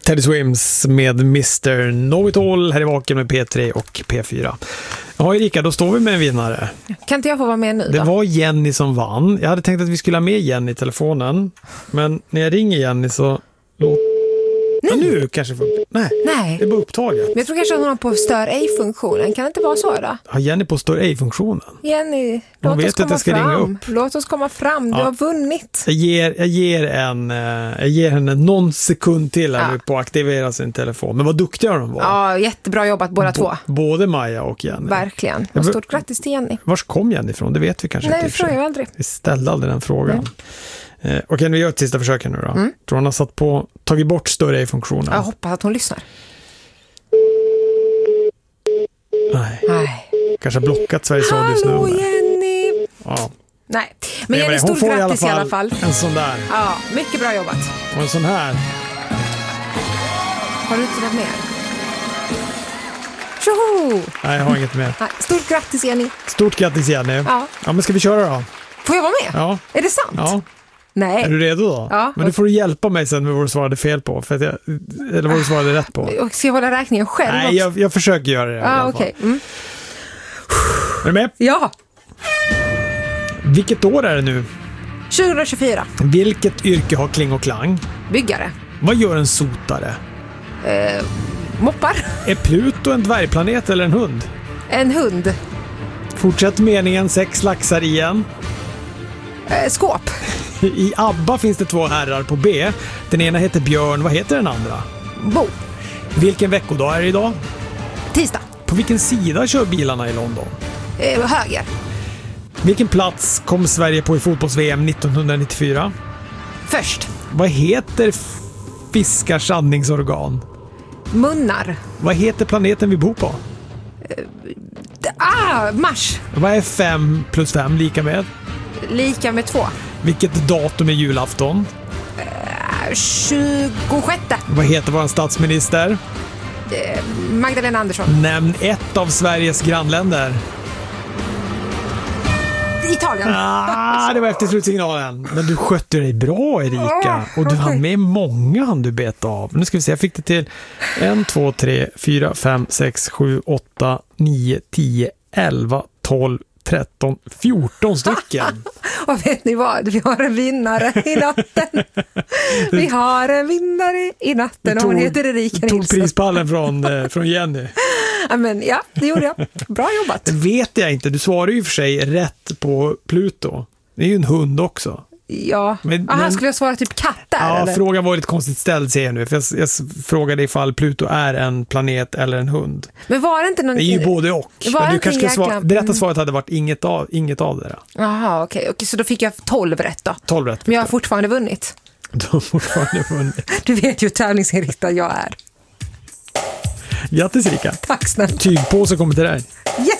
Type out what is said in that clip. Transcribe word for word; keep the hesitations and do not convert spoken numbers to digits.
Teddy Swims med mister Know-It-All här i Vaken med P tre och P fyra. Ja, Erika, då står vi med en vinnare. Kan inte jag få vara med nu då? Det var Jenny som vann. Jag hade tänkt att vi skulle ha med Jenny i telefonen. Men när jag ringer Jenny så... Låt... Ja, nu kanske får... Nej, Nej. Det är bara upptaget. Men jag tror kanske att hon har på stör ej-funktionen. Kan det inte vara så då? Har Jenny på stör ej-funktionen? Jenny, låt vet oss komma att jag ska fram. ringa upp. Låt oss komma fram. Du Ja. har vunnit. Jag ger, jag ger, en, eh, jag ger henne någon sekund till här Ja. nu på att aktivera sin telefon. Men vad duktiga de var. Ja, jättebra jobbat båda två. B- både Maja och Jenny. Verkligen. Och stort grattis till Jenny. Vars kom Jenny ifrån? Det vet vi kanske Nej, inte. det frågar jag aldrig. Vi ställde aldrig den frågan. Eh, Okej, vi gör ett sista försök här nu då. Mm. Tror hon har satt på, tagit bort större ej-funktionen? Jag hoppas att hon lyssnar. Nej. Nej. Kanske har blockat Sveriges Radios nummer. Hallå Jenny! Ja. Nej, men Jenny, Hon stort får grattis i alla fall. en sån där. Ja, mycket bra jobbat. Och en sån här. Har du inte något mer? Tjoho! Nej, jag har inget mer. Nej, stort grattis Jenny. Stort grattis Jenny. Ja. Ja, men ska vi köra då? Får jag vara med? Ja. Är det sant? Ja. Nej. Är du redo då? Ja. Men du får hjälpa mig sen med vad du svarade fel på. För att jag, eller vad du svarade rätt på. Och ska jag hålla räkningen själv Nej, också? jag, jag försöker göra det. Ja, okej. Okay. Mm. Är du med? Ja. Vilket år är det nu? tjugohundratjugofyra. Vilket yrke har Kling och Klang? Byggare. Vad gör en sotare? Eh, moppar. Är Pluto en dvärgplanet eller en hund? En hund. Fortsätt meningen, sex laxar igen. Eh, skåp. I ABBA finns det två herrar på B. Den ena heter Björn, vad heter den andra? Bo. Vilken veckodag är det idag? Tisdag. På vilken sida kör bilarna i London? Eh, höger. Vilken plats kom Sverige på i fotbolls-V M nittonhundranittiofyra? Först. Vad heter fiskars andningsorgan? Munnar. Vad heter planeten vi bor på? Ah, Mars. Vad är fem plus fem lika med? Lika med två. Vilket datum är julafton? Eh, tjugosjätte. Vad heter vår statsminister? Eh, Magdalena Andersson. Nämn ett av Sveriges grannländer. Italien. Ah, det var efter slutsignalen. Men du skötte dig bra, Erika. Och du okay. hann med många han du bet av. Nu ska vi se, jag fick det till ett, två, tre, fyra, fem, sex, sju, åtta, nio, tio, elva, tolv, tretton, fjorton stycken. Och vet ni vad? Vi har en vinnare i natten. Vi har en vinnare i natten. Och hon heter Erika Nilsson. Nilsson. Tog prispallen från, eh, från Jenny. Ja, men, ja, det gjorde jag. Bra jobbat. Det vet jag inte. Du svarar ju för sig rätt på Pluto. Det är ju en hund också. Ja, men, Aha, men, skulle jag svara typ katter? Ja, eller? Frågan var lite konstigt ställd, ser jag nu. För jag, jag frågade ifall Pluto är en planet eller en hund. Men var det inte någon... Det är ju både och. Var Men du det kanske jäkla... svara... Det rätta svaret hade varit inget av, inget av det där. Jaha, okej. Okay. Okay, så då fick jag tolv rätt då. tolv rätt. Men jag har fortfarande vunnit. Du har fortfarande vunnit. Du vet ju hur tävlingsinriktad jag är. Grattis, Erika. Tack snälla. Tygpåse kommer till dig. Yes!